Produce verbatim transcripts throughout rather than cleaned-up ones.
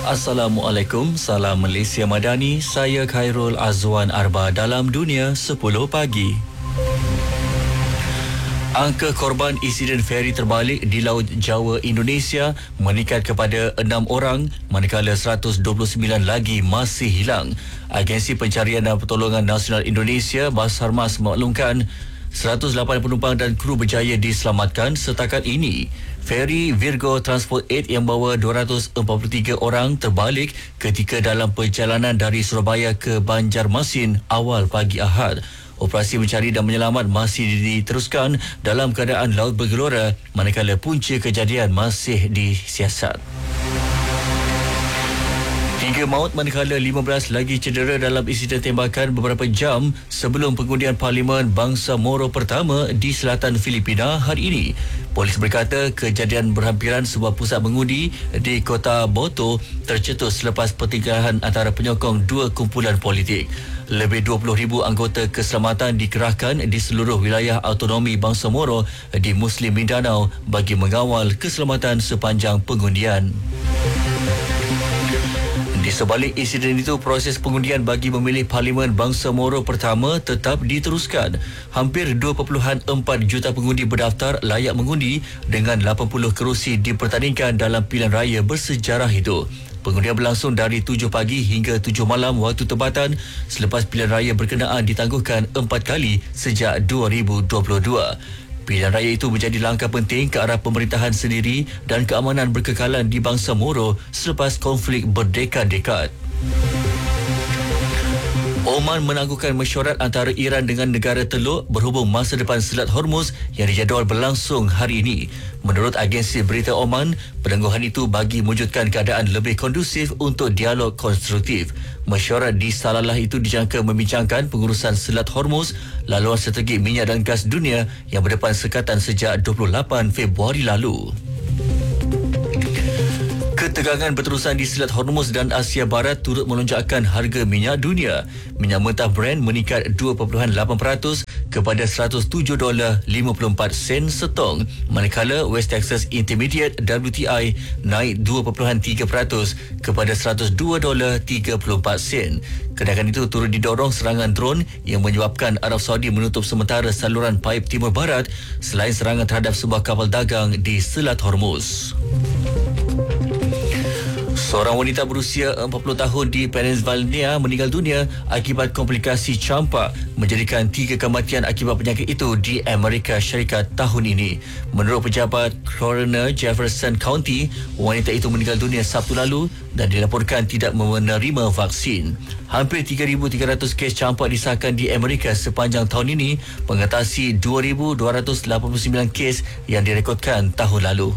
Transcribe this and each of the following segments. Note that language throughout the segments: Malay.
Assalamualaikum, salam Malaysia Madani. Saya Khairul Azwan Arba dalam Dunia sepuluh pagi. Angka korban insiden feri terbalik di Laut Jawa Indonesia meningkat kepada enam orang, manakala seratus dua puluh sembilan lagi masih hilang. Agensi Pencarian dan Pertolongan Nasional Indonesia Basarmas memaklumkan seratus lapan penumpang dan kru berjaya diselamatkan setakat ini. Feri Virgo Transport lapan yang bawa dua ratus empat puluh tiga orang terbalik ketika dalam perjalanan dari Surabaya ke Banjarmasin awal pagi Ahad. Operasi mencari dan menyelamat masih diteruskan dalam keadaan laut bergelora, manakala punca kejadian masih disiasat. Tiga maut manakala lima belas lagi cedera dalam insiden tembakan beberapa jam sebelum pengundian Parlimen Bangsa Moro pertama di selatan Filipina hari ini. Polis berkata kejadian berhampiran sebuah pusat mengundi di kota Boto tercetus selepas pertikaian antara penyokong dua kumpulan politik. Lebih dua puluh ribu anggota keselamatan dikerahkan di seluruh wilayah autonomi Bangsa Moro di Muslim Mindanao bagi mengawal keselamatan sepanjang pengundian. Di sebalik insiden itu, proses pengundian bagi memilih Parlimen Bangsa Moro pertama tetap diteruskan. Hampir dua perpuluhan empat juta pengundi berdaftar layak mengundi dengan lapan puluh kerusi dipertandingkan dalam pilihan raya bersejarah itu. Pengundian berlangsung dari tujuh pagi hingga tujuh malam waktu tempatan selepas pilihan raya berkenaan ditangguhkan empat kali sejak dua ribu dua puluh dua. Pilihan raya itu menjadi langkah penting ke arah pemerintahan sendiri dan keamanan berkekalan di Bangsa Moro selepas konflik berdekad-dekad. Oman menangguhkan mesyuarat antara Iran dengan negara Teluk berhubung masa depan Selat Hormuz yang dijadual berlangsung hari ini. Menurut agensi berita Oman, penangguhan itu bagi mewujudkan keadaan lebih kondusif untuk dialog konstruktif. Mesyuarat di Salalah itu dijangka membincangkan pengurusan Selat Hormuz, laluan strategi minyak dan gas dunia yang berdepan sekatan sejak dua puluh lapan Februari lalu. Ketegangan berterusan di Selat Hormuz dan Asia Barat turut melonjakkan harga minyak dunia. Minyak mentah Brent meningkat dua perpuluhan lapan peratus kepada seratus tujuh dolar lima puluh empat sen setong, manakala West Texas Intermediate W T I naik dua perpuluhan tiga peratus kepada seratus dua dolar tiga puluh empat sen. Kenaikan itu turut didorong serangan drone yang menyebabkan Arab Saudi menutup sementara saluran paip timur barat selain serangan terhadap sebuah kapal dagang di Selat Hormuz. Seorang wanita berusia empat puluh tahun di Pennsylvania meninggal dunia akibat komplikasi campak, menjadikan tiga kematian akibat penyakit itu di Amerika Syarikat tahun ini. Menurut pejabat Coroner Jefferson County, wanita itu meninggal dunia Sabtu lalu dan dilaporkan tidak menerima vaksin. Hampir tiga ribu tiga ratus kes campak disahkan di Amerika sepanjang tahun ini, mengatasi dua ribu dua ratus lapan puluh sembilan kes yang direkodkan tahun lalu.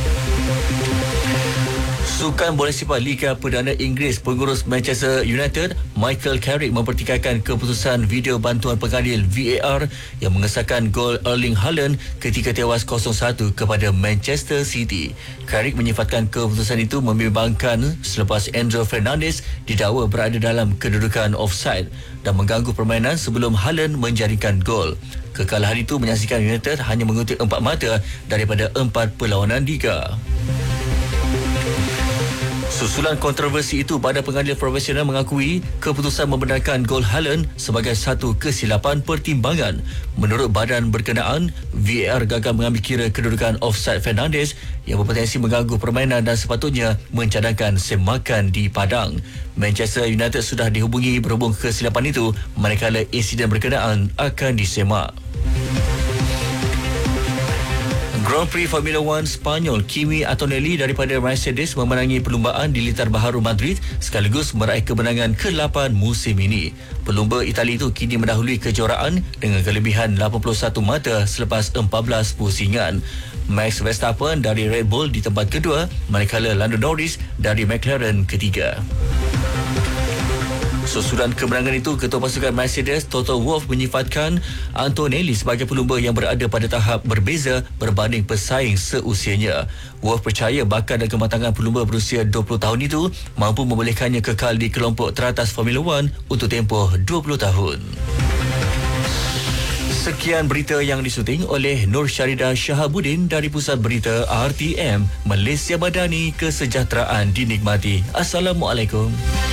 Sukan bola sepak Liga Perdana Inggeris, pengurus Manchester United Michael Carrick mempertikaikan keputusan video bantuan pengadil V A R yang mengesahkan gol Erling Haaland ketika tewas kosong satu kepada Manchester City. Carrick menyifatkan keputusan itu membimbangkan selepas Enzo Fernandez didakwa berada dalam kedudukan offside dan mengganggu permainan sebelum Haaland menjaringkan gol. Kekalahan itu menyaksikan United hanya mengutip empat mata daripada empat perlawanan liga. Susulan kontroversi itu, Badan Pengadil Profesional mengakui keputusan membenarkan gol Haaland sebagai satu kesilapan pertimbangan. Menurut badan berkenaan, V A R gagal mengambil kira kedudukan offside Fernandes yang berpotensi mengganggu permainan dan sepatutnya mencadangkan semakan di padang. Manchester United sudah dihubungi berhubung kesilapan itu, manakala insiden berkenaan akan disemak. Grand Prix Formula One Spanyol, Kimi Antonelli daripada Mercedes memenangi perlumbaan di Litar Baharu Madrid sekaligus meraih kemenangan ke lapan musim ini. Pelumba Itali itu kini mendahului kejuaraan dengan kelebihan lapan puluh satu mata selepas empat belas pusingan. Max Verstappen dari Red Bull di tempat kedua, manakala Lando Norris dari McLaren ketiga. Susulan kemenangan itu, Ketua Pasukan Mercedes Toto Wolff menyifatkan Antonelli sebagai pelumba yang berada pada tahap berbeza berbanding pesaing seusianya. Wolff percaya bakat dan kematangan pelumba berusia dua puluh tahun itu mampu membolehkannya kekal di kelompok teratas Formula One untuk tempoh dua puluh tahun. Sekian berita yang disuting oleh Nur Syarida Shahabuddin dari Pusat Berita R T M. Malaysia Madani, kesejahteraan dinikmati. Assalamualaikum.